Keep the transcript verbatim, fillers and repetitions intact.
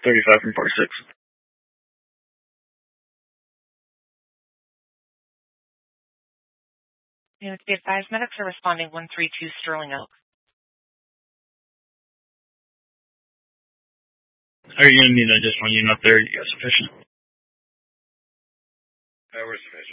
thirty-five from forty-six. Unit to be advised, medics are responding one three two Sterling Oak. Are you going to need an additional unit up there? You got sufficient? Uh, we're sufficient.